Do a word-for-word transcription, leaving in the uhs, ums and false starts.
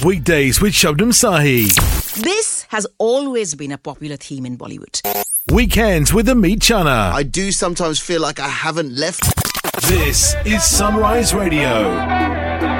weekdays with Shabnam Sahi. This has always been a popular theme in Bollywood. Weekends with Amit Chana. I do sometimes feel like I haven't left. This is Sunrise Radio.